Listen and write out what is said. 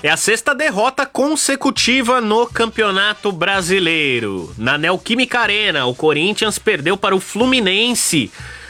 É a sexta derrota consecutiva no Campeonato Brasileiro. Na Neoquímica Arena, o Corinthians perdeu para o Fluminense